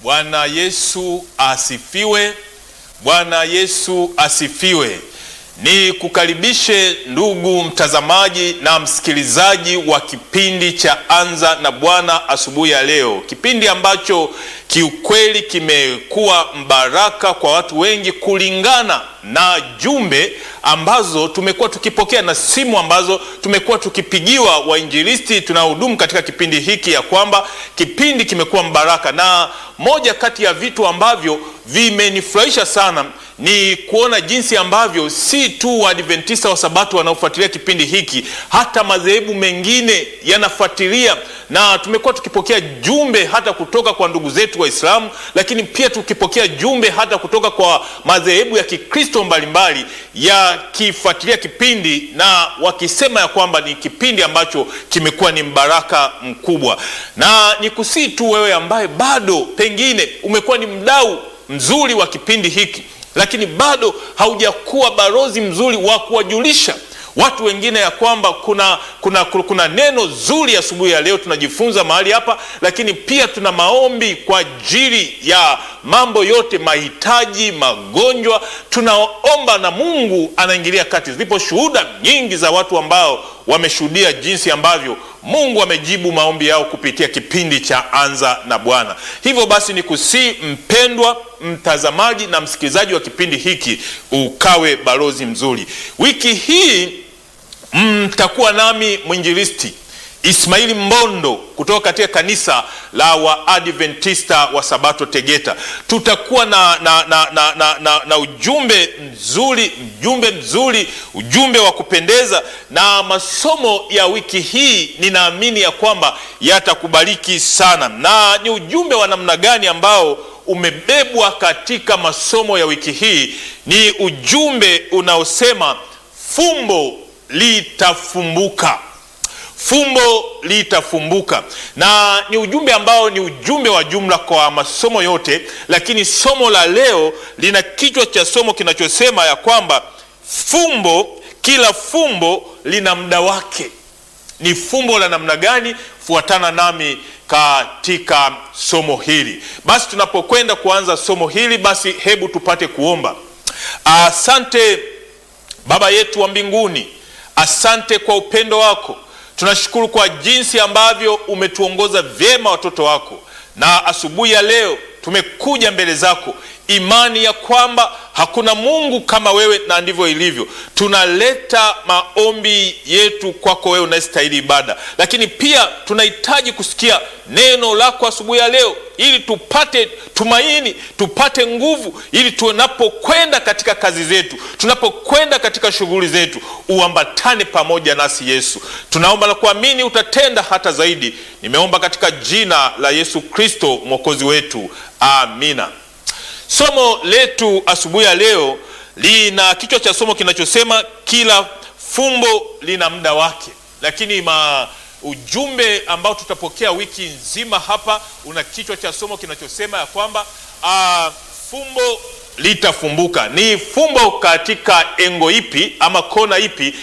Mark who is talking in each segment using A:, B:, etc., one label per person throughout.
A: Bwana Yesu asifiwe. Bwana Yesu asifiwe. Ni kukaribishe ndugu mtazamaji na msikilizaji wa kipindi cha Anza na Bwana asubuhi ya leo. Kipindi ambacho kiukweli kimekuwa mbaraka kwa watu wengi kulingana na jumbe ambazo tumekuwa tukipokea na simu ambazo tumekuwa tukipigiwa wainjilisti tunaohudumu katika kipindi hiki, ya kwamba kipindi kimekuwa mbaraka. Na moja kati ya vitu ambavyo vimenifurahisha sana ni kuona jinsi ambavyo si tu Waadventista wa Sabato wanaofuatilia kipindi hiki, hata madhehebu mengine yanafuatilia, na tumekuwa tukipokea jumbe hata kutoka kwa ndugu zetu Waislamu, lakini pia tukipokea jumbe hata kutoka kwa madhehebu ya Kikristo mbalimbali yakifuatilia kipindi na wakisema ya kwamba ni kipindi ambacho kimekuwa ni mbaraka mkubwa. Na nikusii tu wewe ambaye bado pengine umekuwa ni mdau mzuri wa kipindi hiki, lakini bado haujakuwa balozi mzuri wa kuwajulisha watu wengine ya kwamba kuna neno zuri asubuhi ya leo tunajifunza mahali hapa, lakini pia tuna maombi kwa ajili ya mambo yote, mahitaji, magonjwa. Tunaomba na Mungu anaingilia kati. Zipo shuhuda nyingi za watu ambao wameshuhudia jinsi ambavyo Mungu amejibu maombi yao kupitia kipindi cha Anza na Bwana. Hivyo basi nikusii mpendwa mtazamaji na msikilizaji wa kipindi hiki, ukawe balozi mzuri. Wiki hii mtakuwa nami mwinjilisti Ismaili Mbondo kutoka katika kanisa la Waadventista wa Sabato Tegeta. Tutakuwa na ujumbe mzuri, ujumbe wa kupendeza, na masomo ya wiki hii ninaamini ya kwamba yatakubariki sana. Na ni ujumbe wa namna gani ambao umebebwa katika masomo ya wiki hii? Ni ujumbe unaosema fumbo litafumbuka. Fumbo litafumbuka. Na ni ujumbe ambao ni ujumbe wa jumla kwa masomo yote, lakini somo la leo lina kichwa cha somo kinachosema ya kwamba kila fumbo lina muda wake. Ni fumbo la namna gani? Fuatana nami katika somo hili. Basi tunapokwenda kuanza somo hili, basi hebu tupate kuomba. Asante Baba yetu wa mbinguni, asante kwa upendo wako. Tunashukuru kwa jinsi ambavyo umetuongoza vyema watoto wako, na asubuhi ya leo tumekuja mbele zako imani ya kwamba hakuna Mungu kama wewe, na ndivyo ilivyo. Tunaleta maombi yetu kwako wewe unastahili ibada, lakini pia tunahitaji kusikia neno lako asubuhi ya leo ili tupate tumaini, tupate nguvu, ili tunapokwenda katika kazi zetu, tunapokwenda katika shughuli zetu, uambatane pamoja nasi Yesu. Tunaomba na kuamini utatenda hata zaidi. Nimeomba katika jina la Yesu Kristo mwokozi wetu, amina. Somo letu asubuhi ya leo lina kichwa cha somo kinachosema kila fumbo lina muda wake, lakini ujumbe ambao tutapokea wiki nzima hapa una kichwa cha somo kinachosema ya kwamba fumbo litafumbuka. Ni fumbo katika engo ipi ama kona ipi?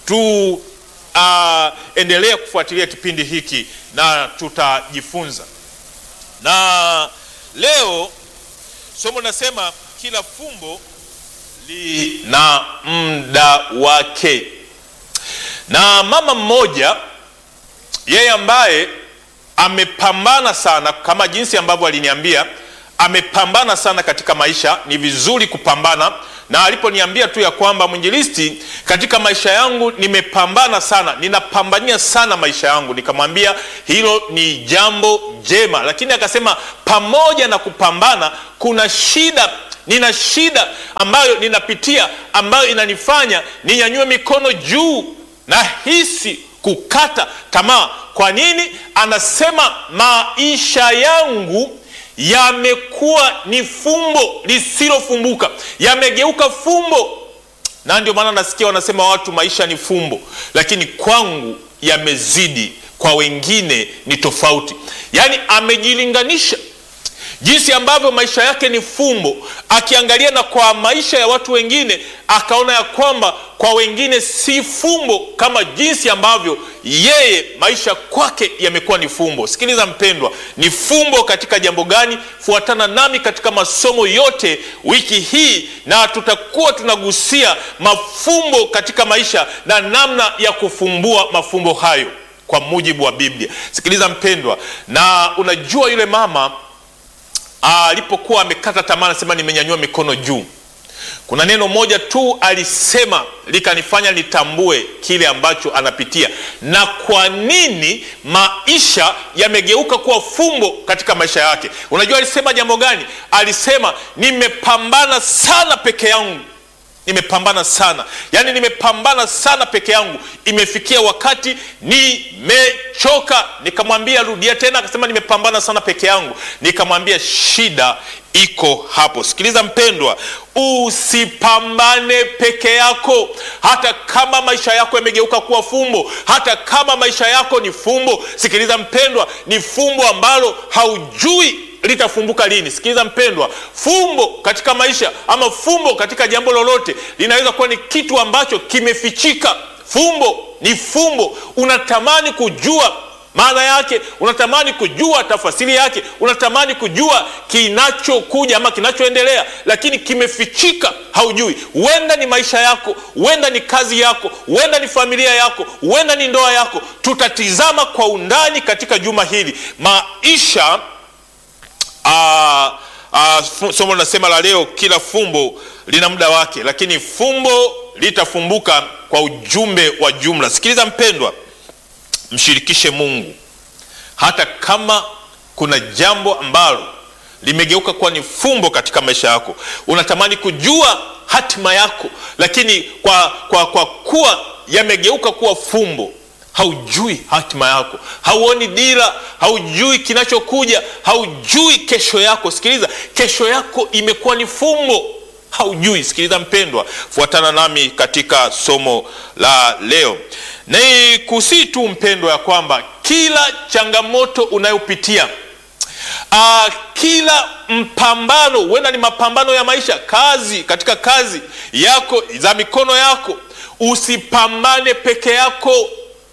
A: Endelea kufuatilia kipindi hiki na tutajifunza. Na leo somo nasema kila fumbo lina muda wake. Na mama mmoja, yeye ambaye amepambana sana, kama jinsi ambavyo aliniambia, amepambana sana katika maisha. Ni vizuri kupambana, na aliponiambia tu ya kwamba mwinjilisti, katika maisha yangu nimepambana sana, ninapambania sana maisha yangu, nikamwambia hilo ni jambo jema, lakini akasema pamoja na kupambana kuna shida. Nina shida ambayo ninapitia, ambayo inanifanya ninyanyue mikono juu na hisi kukata tamaa. Kwa nini? Anasema maisha yangu yamekuwa ni fumbo lisilofumbuka, yamegeuka fumbo. Na ndio maana nasikia wanasema watu maisha ni fumbo, lakini kwangu yamezidi, kwa wengine ni tofauti. Yaani amejilinganisha jinsi ambavyo maisha yake ni fumbo, akiangalia na kwa maisha ya watu wengine, akaona ya kwamba kwa wengine si fumbo kama jinsi ambavyo yeye maisha kwake yamekuwa ni fumbo. Sikiliza mpendwa, ni fumbo katika jambo gani? Fuatana nami katika masomo yote wiki hii, na tutakuwa tunagusia mafumbo katika maisha na namna ya kufumbua mafumbo hayo kwa mujibu wa Biblia. Sikiliza mpendwa, na unajua yule mama alipokuwa amekata tamaa, anasema nimenyanyua mikono juu, kuna neno moja tu alisema likanifanya nitambue kile ambacho anapitia na kwa nini maisha yamegeuka kuwa fumbo katika maisha yake. Unajua alisema jambo gani? Alisema nimepambana sana peke yangu. Nimepambana sana, yani nimepambana sana peke yangu, imefikia wakati nimechoka. Nikamwambia rudia tena, akasema nimepambana sana peke yangu. Nikamwambia shida iko hapo. Sikiliza mpendwa, usipambane peke yako. Hata kama maisha yako yamegeuka kuwa fumbo, hata kama maisha yako ni fumbo, sikiliza mpendwa, ni fumbo ambalo haujui litafumbuka lini. Sikiliza mpendwa, fumbo katika maisha ama fumbo katika jambo lolote linaweza kuwa ni kitu ambacho kimefichika. Fumbo ni fumbo, unatamani kujua maana yake, unatamani kujua tafasiri yake, unatamani kujua kinachokuja ama kinachoendelea, lakini kimefichika, haujui. Huenda ni maisha yako, huenda ni kazi yako, huenda ni familia yako, huenda ni ndoa yako. Tutatizama kwa undani katika juma hili maisha. Somo linasema la leo, kila fumbo lina muda wake, lakini fumbo litafumbuka kwa ujumbe wa jumla. Sikiliza mpendwa, mshirikishe Mungu. Hata kama kuna jambo ambalo limegeuka kuwa ni fumbo katika maisha yako, unatamani kujua hatima yako, lakini kwa kuwa yamegeuka kuwa fumbo, haujui hatima yako, hauoni dira, haujui kinachokuja, haujui kesho yako. Sikiliza, kesho yako imekuwa ni fumbo, haujui. Sikiliza mpendwa, fuatana nami katika somo la leo. Ni kusi tu mpendwa ya kwamba kila changamoto unayopitia, kila mpambano, huenda ni mapambano ya maisha, kazi, katika kazi yako za mikono yako, usipambane peke yako.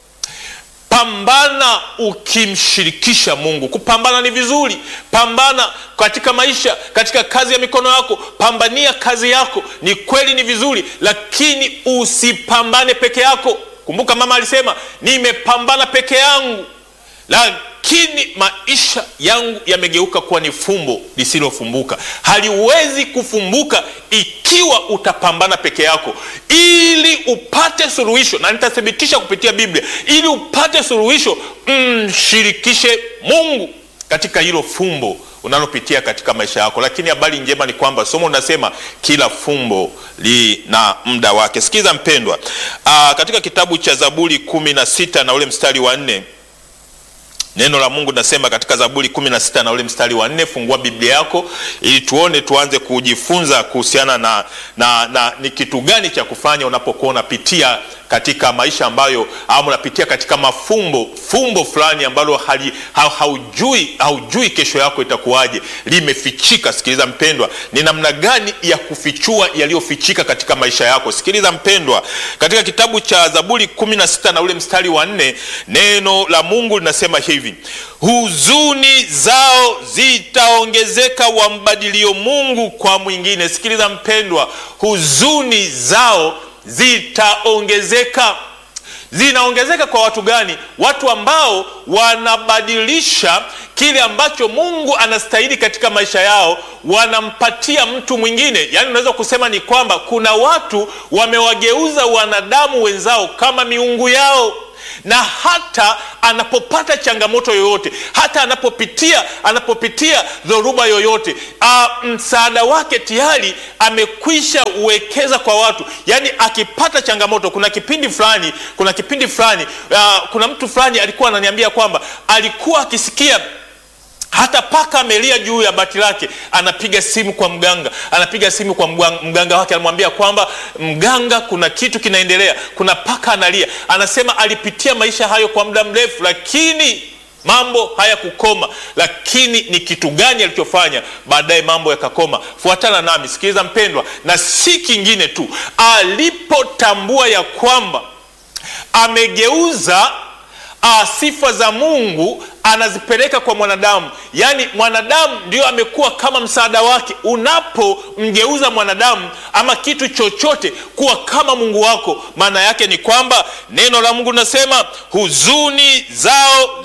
A: Pambana ukimshirikisha Mungu. Kupambana ni vizuri, pambana katika maisha, katika kazi ya mikono yako, pambania kazi yako, ni kweli ni vizuri, lakini usipambane peke yako. Kumbuka mama alisema nimepambana peke yangu, lakini maisha yangu yamegeuka kuwa ni fumbo lisilofumbuka. Haliwezi kufumbuka ikiwa utapambana peke yako. Ili upate suluhisho, na nitathibitisha kupitia Biblia, ili upate suluhisho, mshirikishe Mungu katika hilo fumbo unalopitia katika maisha yako. Lakini habari njema ni kwamba somo linasema kila fumbo lina muda wake. Sikiza mpendwa, katika kitabu cha Zaburi 16 na ule mstari wa 4, neno la Mungu linasema katika Zaburi 16 na ule mstari wa 4. Fungua Biblia yako ili tuanze kujifunza kuhusiana na ni kitu gani cha kufanya unapokuwa unapitia katika maisha ambayo unapitia katika fumbo fulani ambalo haujui kesho yako itakuwaje, limefichika. Sikiliza mpendwa, ni namna gani ya kufichua yaliyofichika katika maisha yako. Sikiliza mpendwa, katika kitabu cha Zaburi 16 na ule mstari wa 4, neno la Mungu linasema hivi: huzuni zao zitaongezeka wambadilio Mungu kwa mwingine. Sikiliza mpendwa, huzuni zao zitaongezeka. Zinaongezeka kwa watu gani? Watu ambao wanabadilisha kile ambacho Mungu anastahili katika maisha yao, wanampatia mtu mwingine. Yaani unaweza kusema ni kwamba kuna watu wamewageuza wanadamu wenzao kama miungu yao, na hata anapopata changamoto yoyote, hata anapopitia dhoruba yoyote, msaada wake tayari amekwisha uwekeza kwa watu. Yaani akipata changamoto, kuna kipindi fulani kuna mtu fulani alikuwa ananiambia kwamba alikuwa akisikia hata paka amelia juu ya bati lake, anapiga simu kwa mganga wake, anamwambia kwamba mganga, kuna kitu kinaendelea, kuna paka analia. Anasema alipitia maisha hayo kwa muda mrefu, lakini mambo hayakukoma. Lakini ni kitu gani alichofanya baadaye mambo yakakoma? Fuatana nami, sikiliza mpendwa, na si kingine tu, alipotambua ya kwamba amegeuza sifa za Mungu anazipeleka kwa mwanadamu. Yaani mwanadamu ndio amekuwa kama msaada wake. Unapomgeuza mwanadamu ama kitu chochote kuwa kama Mungu wako, maana yake ni kwamba neno la Mungu linasema huzuni zao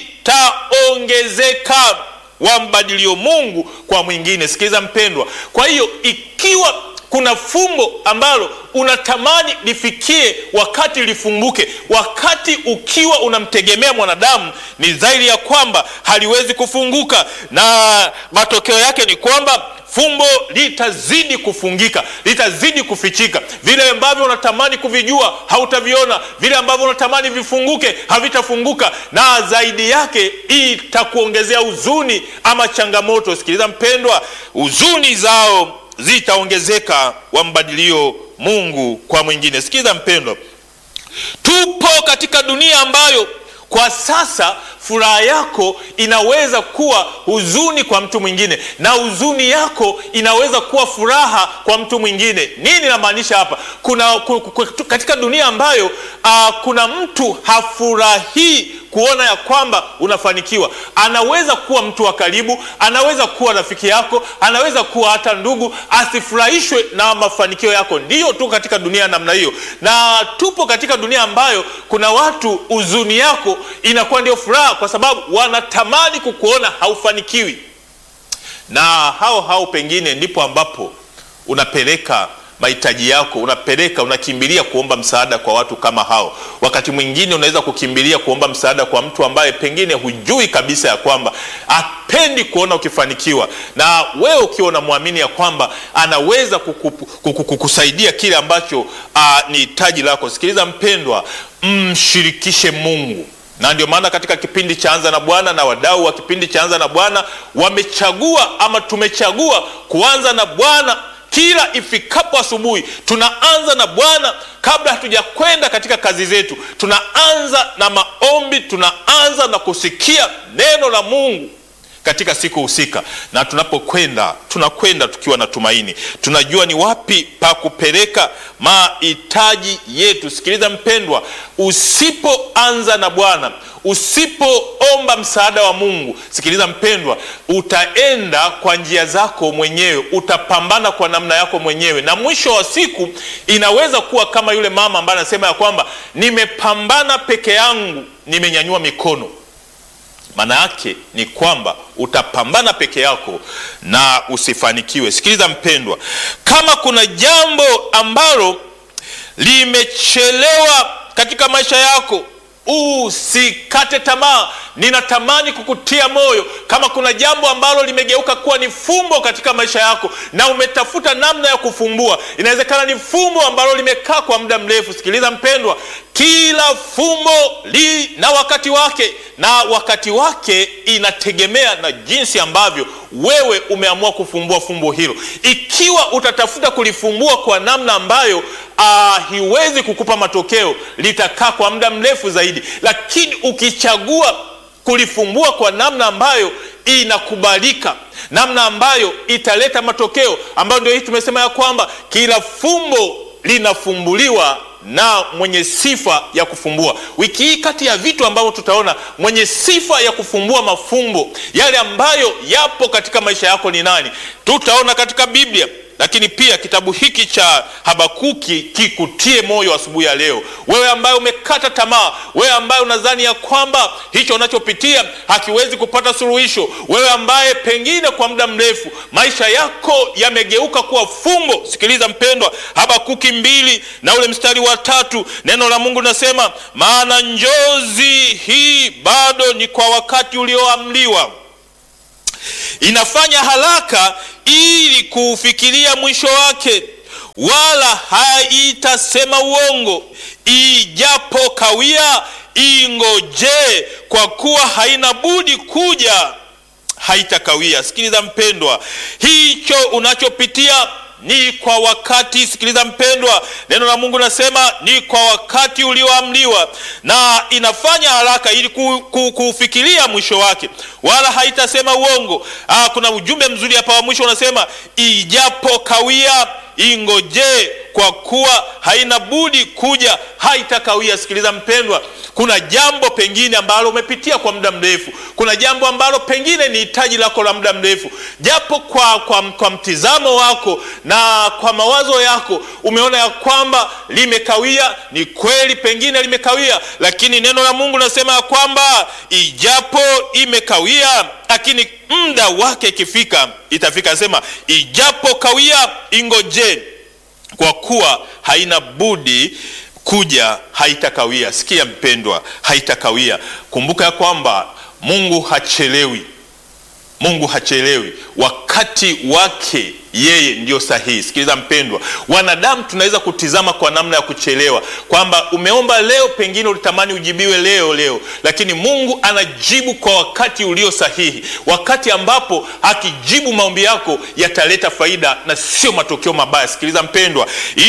A: zitaongezeka, wambadilio Mungu kwa mwingine. Sikiliza mpendwa, kwa hiyo ikiwa kuna fumbo ambalo unatamani lifikie wakati lifumbuke, wakati ukiwa unamtegemea mwanadamu, ni dhahiri ya kwamba haliwezi kufunguka, na matokeo yake ni kwamba fumbo litazidi kufungika, litazidi kufichika. Vile ambavyo unatamani kuvijua hautaviona, vile ambavyo unatamani vifunguke havitafunguka, na zaidi yake itakuongezea huzuni ama changamoto. Sikiliza mpendwa, huzuni zao zitaongezeka, wambadilio Mungu kwa mwingine. Sikiliza mpendwa, tupo katika dunia ambayo kwa sasa furaha yako inaweza kuwa huzuni kwa mtu mwingine, na huzuni yako inaweza kuwa furaha kwa mtu mwingine. Nini namaanisha hapa? Katika dunia ambayo kuna mtu hafurahi kuona ya kwamba unafanikiwa. Anaweza kuwa mtu wa karibu, anaweza kuwa rafiki yako, anaweza kuwa hata ndugu, asifurahishwe na mafanikio yako. Ndiyo, tu katika dunia namna hiyo, na tupo katika dunia ambayo kuna watu huzuni yako inakuwa ndio furaha, kwa sababu wanatamani kukuona haufanikiwi. Na hao pengine ndipo ambapo unapeleka mahitaji yako, unakimbilia kuomba msaada kwa watu kama hao. Wakati mwingine unaweza kukimbilia kuomba msaada kwa mtu ambaye pengine hujui kabisa ya kwamba hapendi kuona ukifanikiwa, na wewe ukiwa unamwamini ya kwamba anaweza kukusaidia kile ambacho ni hitaji lako. Sikiliza mpendwa, mshirikishe Mungu. Na ndio maana katika kipindi cha Anza na Bwana, na wadau wa kipindi cha Anza na Bwana wamechagua ama tumechagua kuanza na Bwana. Kila ifikapo asubuhi tunaanza na Bwana. Kabla hatuja kwenda katika kazi zetu, tunaanza na maombi, tunaanza na kusikia neno la Mungu katika siku husika. Na tunakwenda tukiwa na tumaini, tunajua ni wapi pa kupeleka mahitaji yetu. Sikiliza mpendwa, usipoanza na Bwana, usipoomba msaada wa Mungu, sikiliza mpendwa, utaenda kwa njia zako mwenyewe, utapambana kwa namna yako mwenyewe, na mwisho wa siku inaweza kuwa kama yule mama ambaye anasema ya kwamba nimepambana peke yangu, nimenyanyua mikono. Maana yake ni kwamba utapambana peke yako na usifanikiwe. Sikiliza mpendwa, kama kuna jambo ambalo limechelewa katika maisha yako, usikate tamaa. Ninatamani kukutia moyo, kama kuna jambo ambalo limegeuka kuwa ni fumbo katika maisha yako na umetafuta namna ya kufumbua, inawezekana ni fumbo ambalo limekaa kwa muda mrefu. Sikiliza mpendwa, kila fumbo lina wakati wake, na wakati wake inategemea na jinsi ambavyo wewe umeamua kufumbua fumbo hilo. Ikiwa utatafuta kulifumbua kwa namna ambayo hiwezi kukupa matokeo, litakaa kwa muda mrefu zaidi. Lakini ukichagua kulifumbua kwa namna ambayo inakubalika, namna ambayo italeta matokeo, ambayo ndio hii tumesema ya kwamba kila fumbo linafumbuliwa na mwenye sifa ya kufumbua. Wiki hii kati ya vitu ambavyo tutaona mwenye sifa ya kufumbua mafumbo yale ambayo yapo katika maisha yako ni nani, tutaona katika Biblia. Lakini pia kitabu hiki cha Habakuki kikutie moyo asubuhi ya leo. Wewe ambaye umekata tamaa, wewe ambaye unadhani ya kwamba hicho unachopitia hakiwezi kupata suluhisho, wewe ambaye pengine kwa muda mrefu maisha yako yamegeuka kuwa fumbo, sikiliza mpendwa, Habakuki 2 na ule mstari wa 3, neno la Mungu linasema, maana njozi hii bado ni kwa wakati ulioamliwa, inafanya haraka ili kufikiria mwisho wake, wala haitasema uongo. Ijapo kawia, ingoje, kwa kuwa haina budi kuja, haitakawia. Sikiliza mpendwa, hicho unachopitia ni kwa wakati. Sikiliza mpendwa, neno la Mungu nasema ni kwa wakati ulioamriwa, na inafanya haraka ili kufikiria mwisho wake, wala haitasema uongo. Kuna ujumbe mzuri hapa wa mwisho unasema, ijapo kawia ingoje, kwa kuwa haina budi kuja, haitakawia. Sikiliza mpendwa, kuna jambo pengine ambalo umepitia kwa muda mrefu, kuna jambo ambalo pengine ni hitaji lako la muda mrefu, japo kwa mtizamo wako na kwa mawazo yako umeona ya kwamba limekawia. Ni kweli pengine limekawia, lakini neno la Mungu nasema ya kwamba ijapo imekawia, lakini muda wake ikifika itafika. Sema ijapo kawia ingoje, kwa kuwa haina budi kuja, haitakawia. Sikia mpendwa, haitakawia. Kumbuka ya kwamba Mungu hachelewi. Mungu hachelewi, wakati wake yeye ndio sahihi. Sikiliza mpendwa, wanadamu tunaweza kutizama kwa namna ya kuchelewa, kwamba umeomba leo, pengine ulitamani ujibiwe leo, lakini Mungu anajibu kwa wakati ulio sahihi, wakati ambapo akijibu maombi yako yataleta faida na sio matokeo mabaya. Sikiliza mpendwa,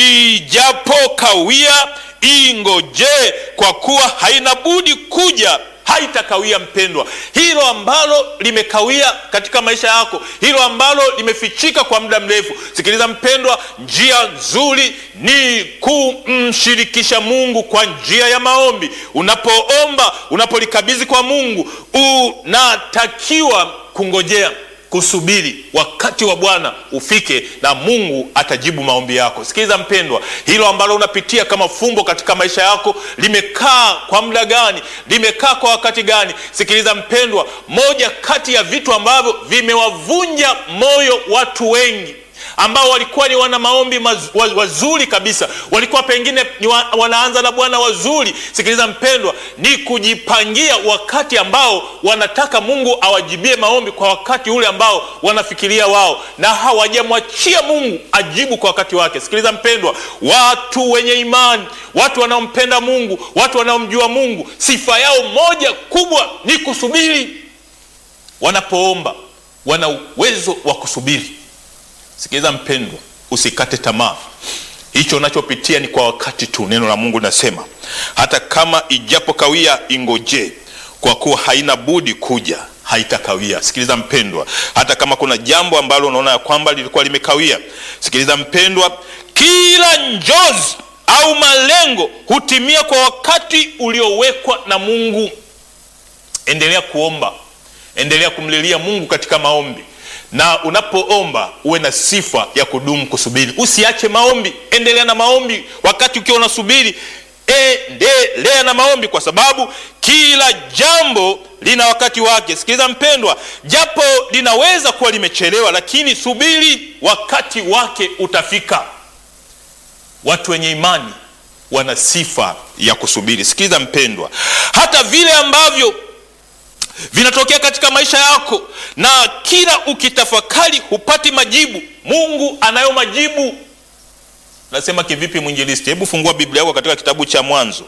A: ijapo kawia ingoje, kwa kuwa haina budi kuja, haitakawia. Mpendwa, hilo ambalo limekawia katika maisha yako, hilo ambalo limefichika kwa muda mrefu, sikiliza mpendwa, njia nzuri ni kumshirikisha Mungu kwa njia ya maombi. Unapoomba, unapolikabidhi kwa Mungu, unatakiwa kungojea, kusubiri wakati wa Bwana ufike, na Mungu atajibu maombi yako. Sikiliza mpendwa, hilo ambalo unapitia kama fumbo katika maisha yako, limekaa kwa muda gani? Limekaa kwa wakati gani? Sikiliza mpendwa, moja kati ya vitu ambavyo vimewavunja moyo watu wengi ambao walikuwa ni wana maombi wazuri kabisa, walikuwa pengine ni wanaanza na Bwana wazuri, sikiliza mpendwa, ni kujipangia wakati ambao wanataka Mungu awajibie maombi kwa wakati ule ambao wanafikiria wao, na hawajamwachia Mungu ajibu kwa wakati wake. Sikiliza mpendwa, watu wenye imani, watu wanaompenda Mungu, watu wanaomjua Mungu, sifa yao moja kubwa ni kusubiri. Wanapoomba wana uwezo wa kusubiri. Sikiliza mpendwa, usikate tamaa. Hicho unachopitia ni kwa wakati tu. Neno la Mungu nasema hata kama ijapo kawia ingoje, kwa kuwa haina budi kuja, haitakawia. Sikiliza mpendwa, hata kama kuna jambo ambalo unaona ya kwamba lilikuwa limekawia, sikiliza mpendwa, kila njozi au malengo hutimia kwa wakati uliowekwa na Mungu. Endelea kuomba, endelea kumlilia Mungu katika maombi, na unapoomba uwe na sifa ya kudumu kusubiri. Usiache maombi, endelea na maombi. Wakati ukiwa unasubiri, endelea na maombi, kwa sababu kila jambo lina wakati wake. Sikiliza mpendwa, japo linaweza kuwa limechelewa, lakini subiri, wakati wake utafika. Watu wenye imani wana sifa ya kusubiri. Sikiliza mpendwa, hata vile ambavyo vinatokea katika maisha yako na kila ukitafakari hupati majibu, Mungu anayo majibu. Nasema kivipi mwinjilisti? Hebu fungua Biblia yako katika kitabu cha Mwanzo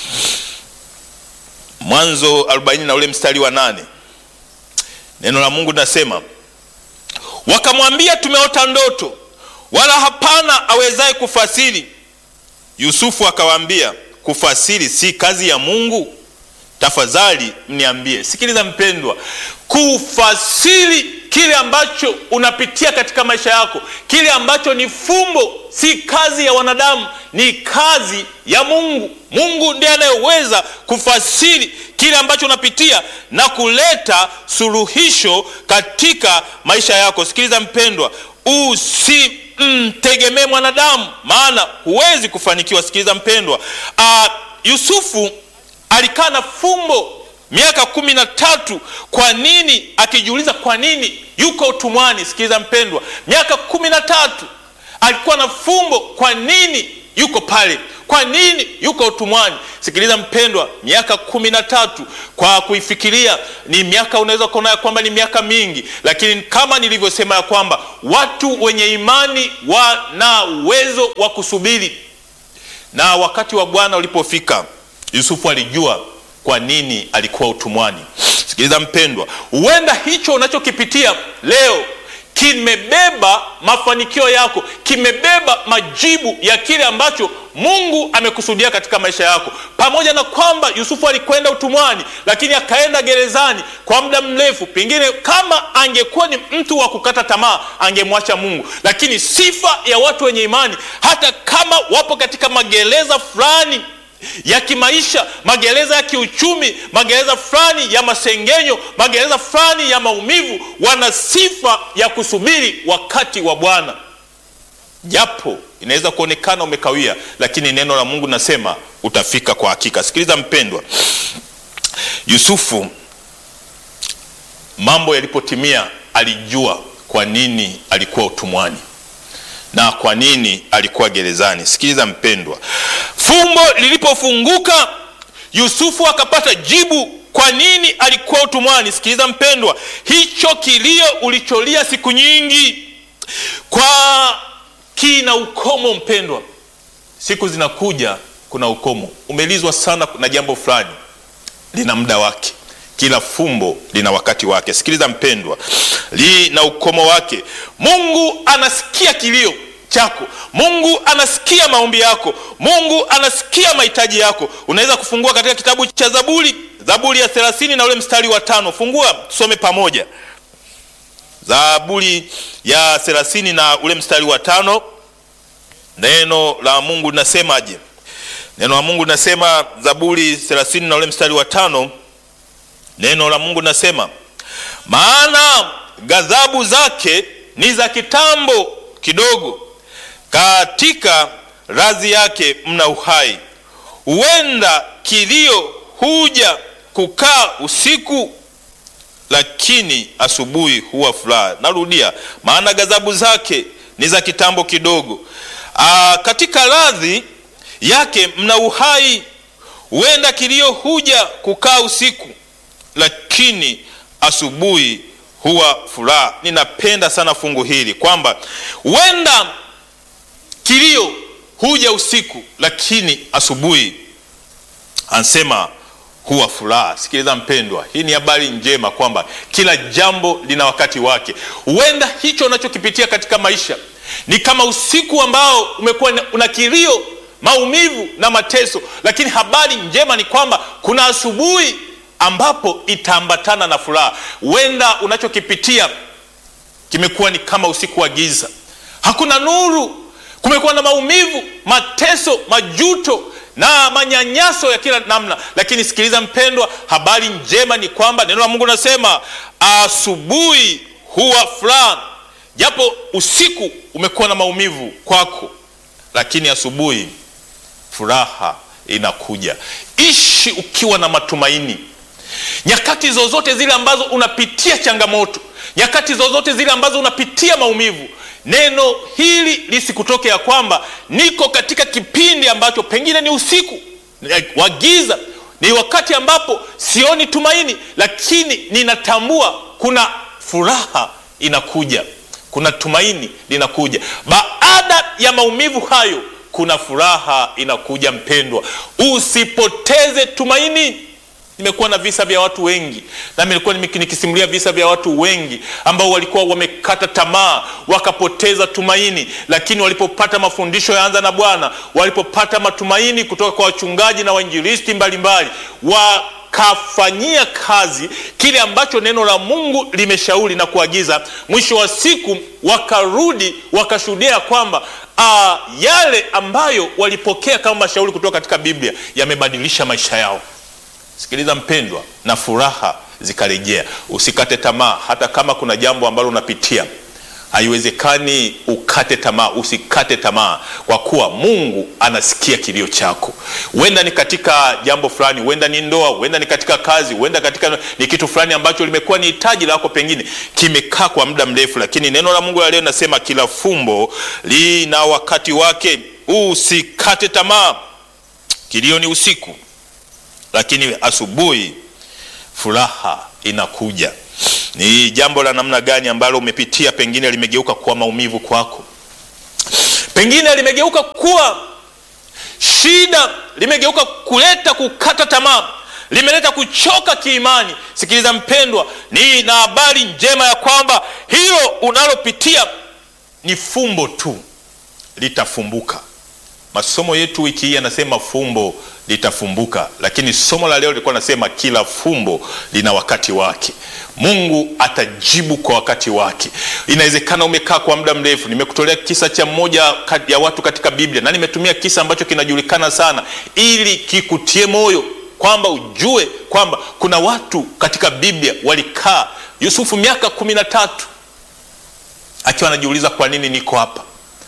A: 40 na ule mstari wa 8. Neno la Mungu nasema, wakamwambia tumeota ndoto, wala hapana awezaye kufasiri. Yusufu akawaambia, kufasiri si kazi ya Mungu? Tafadhali mniambie. Sikiliza mpendwa, kufasiri kile ambacho unapitia katika maisha yako, kile ambacho ni fumbo, si kazi ya wanadamu, ni kazi ya Mungu. Mungu ndiye anayeweza kufasiri kile ambacho unapitia na kuleta suluhisho katika maisha yako. Sikiliza mpendwa, usimtegemee mwanadamu, maana huwezi kufanikiwa. Sikiliza mpendwa, Yusufu alikaa na fumbo miaka 13. Kwa nini? Akijiuliza kwa nini yuko utumwani. Sikiliza mpendwa, miaka 13 alikuwa na fumbo, kwa nini yuko pale, kwa nini yuko utumwani. Sikiliza mpendwa, miaka 13 kwa kuifikiria ni miaka, unaweza kuona kwamba ni miaka mingi, lakini kama nilivyosema ya kwamba watu wenye imani wana uwezo wa kusubiri. Na wakati wa Bwana ulipofika, Yusufu alijua kwa nini alikuwa utumwani. Sikiliza mpendwa, huenda hicho unachokipitia leo kimebeba mafanikio yako, kimebeba majibu ya kile ambacho Mungu amekusudia katika maisha yako. Pamoja na kwamba Yusufu alikwenda utumwani, lakini akaenda gerezani kwa muda mrefu. Pengine kama angekuwa ni mtu wa kukata tamaa, angemwacha Mungu. Lakini sifa ya watu wenye imani, hata kama wapo katika magereza fulani ya kimaisha, magereza ya kiuchumi, magereza fulani ya masengenyo, magereza fulani ya maumivu, wana sifa ya kusubiri wakati wa Bwana. Japo inaweza kuonekana umekawia, lakini neno la Mungu nasema utafika kwa hakika. Sikiliza mpendwa, Yusufu mambo yalipotimia alijua kwa nini alikuwa utumwani na kwa nini alikuwa gerezani. Sikiliza mpendwa, fumbo lilipofunguka Yusufu akapata jibu kwa nini alikuwa utumwani. Sikiliza mpendwa, hicho kilio ulicholia siku nyingi kwa kina ukomo. Mpendwa, siku zinakuja kuna ukomo. Umelizwa sana na jambo fulani, lina muda wake. Kila fumbo lina wakati wake. Sikiliza mpendwa, lina ukomo wake. Mungu anasikia kilio chako, Mungu anasikia maombi yako, Mungu anasikia mahitaji yako. Unaweza kufungua katika kitabu cha Zaburi ya 30 na ule mstari wa 5. Fungua tusome pamoja. Zaburi ya 30 na ule mstari wa 5. Neno la Mungu linasemaje? Neno la Mungu linasema, Zaburi 30 na ule mstari wa 5. Neno la Mungu linasema, maana ghadhabu zake ni za kitambo kidogo, katika radhi yake mna uhai. Huenda kilio huja kukaa usiku, lakini asubuhi huwa furaha. Narudia, maana ghadhabu zake ni za kitambo kidogo, katika radhi yake mna uhai. Huenda kilio huja kukaa usiku, lakini asubuhi huwa furaha. Ninapenda sana fungu hili kwamba huenda kilio huja usiku, lakini asubuhi ansema huwa furaha. Sikiliza mpendwa, hii ni habari njema kwamba kila jambo lina wakati wake. Huenda hicho unachokipitia katika maisha ni kama usiku ambao umekuwa una kilio, maumivu na mateso, lakini habari njema ni kwamba kuna asubuhi ambapo itaambatana na furaha. Huenda unachokipitia kimekuwa ni kama usiku wa giza, hakuna nuru, kumekuwa na maumivu, mateso, majuto na manyanyaso ya kila namna. Lakini sikiliza mpendwa, habari njema ni kwamba neno la Mungu linasema asubuhi huwa furaha. Japo usiku umekuwa na maumivu kwako, lakini asubuhi furaha inakuja. Ishi ukiwa na matumaini nyakati zozote zile ambazo unapitia changamoto, nyakati zozote zile ambazo unapitia maumivu. Neno hili lisikutoke ya kwamba niko katika kipindi ambacho pengine ni usiku wa giza, ni wakati ambapo sioni tumaini, lakini ninatambua kuna furaha inakuja, kuna tumaini linakuja. Baada ya maumivu hayo kuna furaha inakuja. Mpendwa, usipoteze tumaini. Nimekuwa na visa vya watu wengi, na nimekuwa nikisimulia visa vya watu wengi ambao walikuwa wamekata tamaa, wakapoteza tumaini, lakini walipopata mafundisho ya Anza na Bwana, walipopata matumaini kutoka kwa wachungaji na wainjilisti mbalimbali, wakafanyia kazi kile ambacho neno la Mungu limeshauri na kuagiza, mwisho wa siku wakarudi wakashuhudia kwamba yale ambayo walipokea kama mashauri kutoka katika Biblia yamebadilisha maisha yao. Sikiliza mpendwa, na furaha zikarejea. Usikate tamaa, hata kama kuna jambo ambalo unapitia. Haiwezekani ukate tamaa, usikate tamaa, kwa kuwa Mungu anasikia kilio chako. Huenda ni katika jambo fulani, huenda ni ndoa, huenda ni katika kazi, huenda katika ni kitu fulani ambacho limekuwa ni hitaji lako, pengine kimekaa kwa muda mrefu, lakini neno la Mungu leo nasema kila fumbo lina wakati wake. Usikate tamaa. Kilio ni usiku, lakini asubuhi furaha inakuja. Ni jambo la namna gani ambalo umepitia? Pengine limegeuka kuwa maumivu kwako, pengine limegeuka kuwa shida, limegeuka kuleta kukata tamaa, limeleta kuchoka kiimani. Sikiliza mpendwa, ni na habari njema ya kwamba hilo unalopitia ni fumbo tu, litafumbuka. Masomo yetu wiki hii yanasema fumbo litafumbuka, lakini somo la leo lilikuwa nasema kila fumbo lina wakati wake. Mungu atajibu kwa wakati wake. Inawezekana umekaa kwa muda mrefu. Nimekutolea kisa cha mmoja ya watu katika Biblia, na nimetumia kisa ambacho kinajulikana sana ili kikutie moyo kwamba ujue kwamba kuna watu katika Biblia walikaa. Yusufu miaka 13 akiwa anajiuliza kwa nini niko hapa,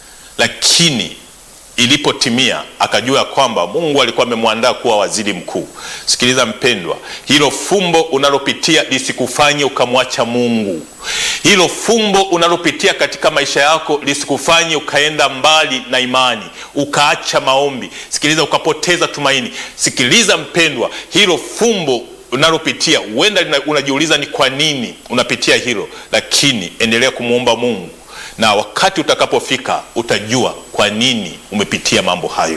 A: lakini ilipotimia akajua kwamba Mungu alikuwa amemwandaa kuwa waziri mkuu. Sikiliza mpendwa, hilo fumbo unalopitia lisikufanye ukamwacha Mungu. Hilo fumbo unalopitia katika maisha yako lisikufanye ukaenda mbali na imani, ukaacha maombi. Sikiliza, ukapoteza tumaini. Sikiliza mpendwa, hilo fumbo unalopitia, huenda unajiuliza ni kwa nini unapitia hilo, lakini endelea kumuomba Mungu, na wakati utakapofika utajua kwa nini umepitia mambo hayo.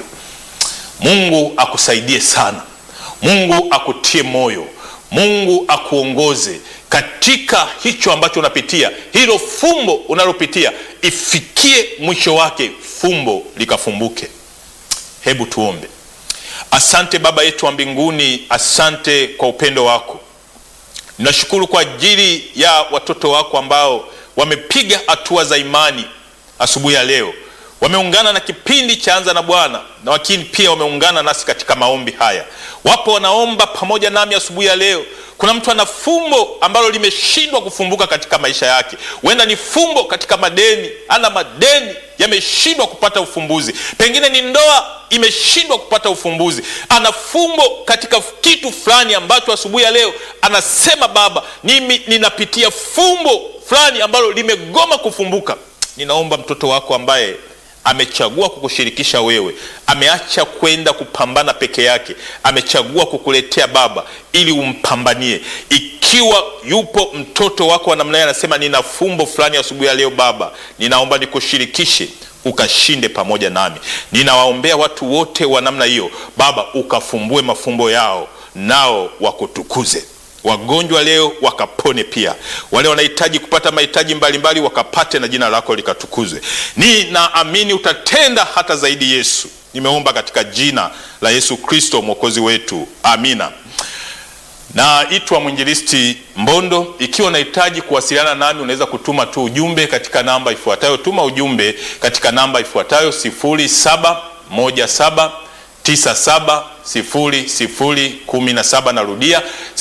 A: Mungu akusaidie sana. Mungu akutie moyo. Mungu akuongoze katika hicho ambacho unapitia. Hilo fumbo unalopitia ifikie mwisho wake, fumbo likafumbuke. Hebu tuombe. Asante Baba yetu wa mbinguni, asante kwa upendo wako. Ninashukuru kwa ajili ya watoto wako ambao wamepiga hatua za imani asubuhi ya leo. Wameungana na kipindi cha Anza na Bwana, na lakini pia wameungana nasi katika maombi haya. Wapo wanaomba pamoja nami asubuhi ya leo. Kuna mtu ana fumbo ambalo limeshindwa kufumbuka katika maisha yake. Huenda ni fumbo katika madeni, ana madeni yameshindwa kupata ufumbuzi. Pengine ni ndoa imeshindwa kupata ufumbuzi. Ana fumbo katika kitu fulani ambacho asubuhi ya leo anasema, Baba, mimi ninapitia fumbo fulani ambalo limegoma kufumbuka. Ninaomba mtoto wako ambaye amechagua kukushirikisha wewe, ameacha kwenda kupambana peke yake, amechagua kukuletea Baba ili umpambanie. Ikiwa yupo mtoto wako wa namna hiyo anasema nina fumbo fulani asubuhi ya leo, Baba, ninaomba nikushirikishe ukashinde pamoja nami. Ninawaombea watu wote wa namna hiyo, Baba, ukafumbue mafumbo yao nao wakutukuze. Wagonjwa leo wakapone pia. Wale wanahitaji kupata mahitaji mbalimbali wakapate, na jina lako likatukuzwe. Ninaamini utatenda hata zaidi, Yesu. Nimeomba katika jina la Yesu Kristo mwokozi wetu. Amina. Naitwa Mwinjilisti Mbondo. Ikiwa unahitaji kuwasiliana nami, unaweza kutuma tu ujumbe katika namba ifuatayo. Tuma ujumbe katika namba ifuatayo 0717970017. Narudia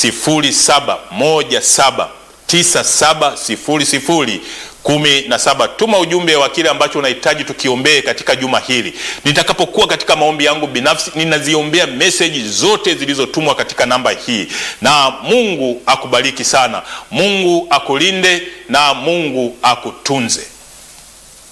A: 0717970017. Tuma ujumbe wa kile ambacho unahitaji tukiombee katika juma hili. Nitakapokuwa katika maombi yangu binafsi, ninaziombea message zote zilizotumwa katika namba hii. Na Mungu akubariki sana. Mungu akulinde na Mungu akutunze.